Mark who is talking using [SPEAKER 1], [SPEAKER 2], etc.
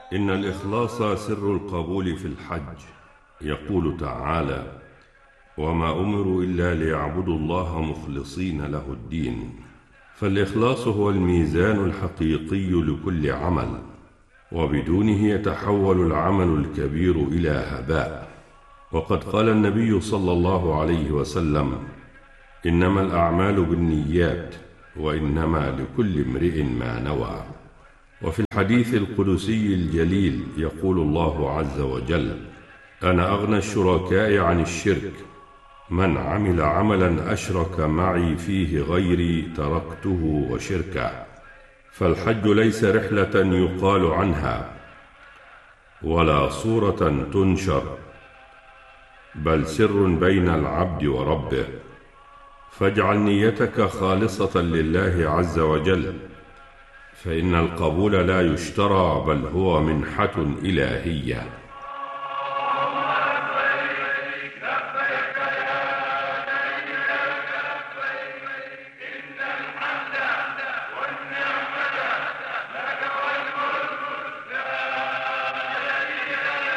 [SPEAKER 1] إن الإخلاص سر القبول في الحج. يقول تعالى: وما أمروا إلا ليعبدوا الله مخلصين له الدين. فالإخلاص هو الميزان الحقيقي لكل عمل، وبدونه يتحول العمل الكبير إلى هباء. وقد قال النبي صلى الله عليه وسلم: إنما الأعمال بالنيات، وإنما لكل امرئ ما نوى. وفي الحديث القدسي الجليل يقول الله عز وجل: أنا أغنى الشركاء عن الشرك، من عمل عملا أشرك معي فيه غيري تركته وشركه. فالحج ليس رحلة يقال عنها، ولا صورة تنشر، بل سر بين العبد وربه. فاجعل نيتك خالصة لله عز وجل، فإن القبول لا يشترى، بل هو منحة إلهية.